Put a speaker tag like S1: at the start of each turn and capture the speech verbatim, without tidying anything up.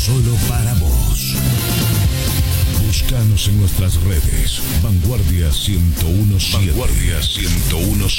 S1: solo para vos. Búscanos en nuestras redes. Vanguardia ciento uno punto siete. Vanguardia ciento uno punto siete.